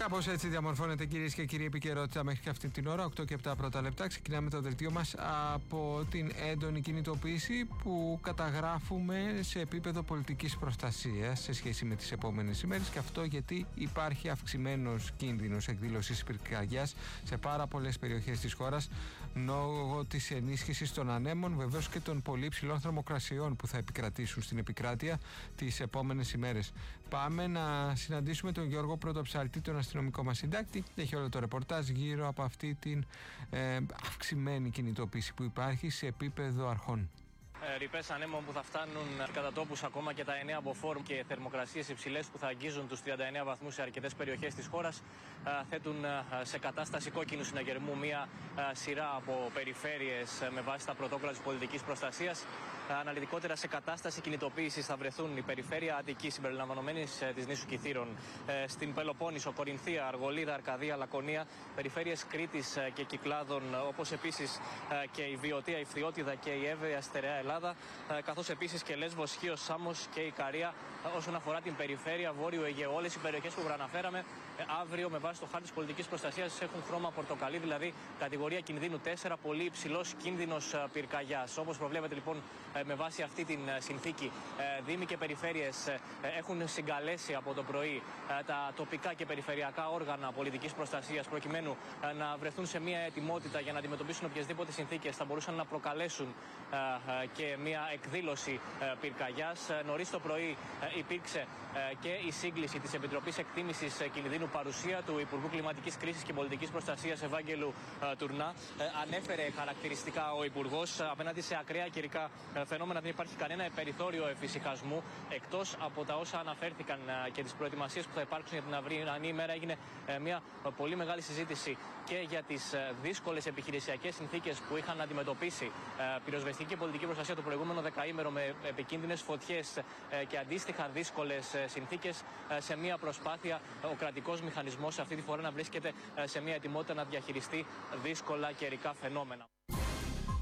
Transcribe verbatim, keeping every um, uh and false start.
Κάπως έτσι διαμορφώνεται, κυρίες και κύριοι, επικαιρότητα μέχρι και αυτή την ώρα. οκτώ και επτά πρώτα λεπτά. Ξεκινάμε το δελτίο μας από την έντονη κινητοποίηση που καταγράφουμε σε επίπεδο πολιτικής προστασίας σε σχέση με τις επόμενες ημέρες. Και αυτό γιατί υπάρχει αυξημένος κίνδυνος εκδήλωσης πυρκαγιάς σε πάρα πολλές περιοχές της χώρας λόγω της ενίσχυσης των ανέμων, βεβαίως και των πολύ ψηλών θερμοκρασιών που θα επικρατήσουν στην επικράτεια τις επόμενες ημέρες. Πάμε να συναντήσουμε τον Γιώργο Πρωτοψάλτη, τον αστυνομικό μας συντάκτη. Έχει όλο το ρεπορτάζ γύρω από αυτή την ε, αυξημένη κινητοποίηση που υπάρχει σε επίπεδο αρχών. Ρηπές ανέμων που θα φτάνουν κατά τόπους ακόμα και τα εννέα μποφόρ και θερμοκρασίες υψηλές που θα αγγίζουν τους τριάντα εννέα βαθμούς σε αρκετές περιοχές της χώρας θέτουν σε κατάσταση κόκκινου συναγερμού μία σειρά από περιφέρειες με βάση τα πρωτόκολλα της πολιτικής προστασίας. Αναλυτικότερα, σε κατάσταση κινητοποίησης θα βρεθούν η περιφέρεια Αττικής συμπεριλαμβανομένης της νήσου Κιθήρων, στην Πελοπόννησο, Κορινθία, Αργολίδα, Αρκαδία, Λακωνία, περιφέρειες Κρήτης και Κυκλάδων, όπως επίσης και η Βιωτία, η Φθιώτιδα και η Εύβοια Στερεά Ελλάδα, καθώς επίσης και Λέσβος, Χίος, Σάμος και η Καρία όσον αφορά την περιφέρεια Βόρειο Αιγαίου. Όλες οι περιοχές που προαναφέραμε αύριο με βάση το χάρτη της πολιτικής προστασίας έχουν χρώμα πορτοκαλί, δηλαδή κατηγορία κινδύνου τέσσερα, πολύ υψηλός κίνδυνος πυρκαγιάς. Όπως προβλέπετε λοιπόν με βάση αυτή την συνθήκη, δήμοι και περιφέρειες έχουν συγκαλέσει από το πρωί τα τοπικά και περιφερειακά όργανα πολιτικής προστασίας προκειμένου να βρεθούν σε μια ετοιμότητα για να αντιμετωπίσουν οποιασδήποτε συνθήκες θα μπορούσαν να προκαλέσουν και μια εκδήλωση πυρκαγιάς. Νωρίς το πρωί υπήρξε και η σύγκληση της Επιτροπής Εκτίμησης Κινδύνου, παρουσία του Υπουργού Κλιματικής Κρίσης και Πολιτικής Προστασίας Ευάγγελου Τουρνά. Ανέφερε χαρακτηριστικά ο Υπουργός απέναντι σε ακραία καιρικά φαινόμενα δεν υπάρχει κανένα περιθώριο εφησυχασμού, εκτός από τα όσα αναφέρθηκαν και τις προετοιμασίες που θα υπάρξουν για την αυριανή ημέρα. Έγινε μια πολύ μεγάλη συζήτηση και για τις δύσκολες επιχειρησιακές συνθήκες που είχαν αντιμετωπίσει πυροσβεστική και πολιτική προστασία το προηγούμενο δεκαήμερο με επικίνδυνες φωτιές και αντίστοιχα δύσκολες συνθήκες, σε μια προσπάθεια ο κρατικός μηχανισμός αυτή τη φορά να βρίσκεται σε μια ετοιμότητα να διαχειριστεί δύσκολα καιρικά φαινόμενα.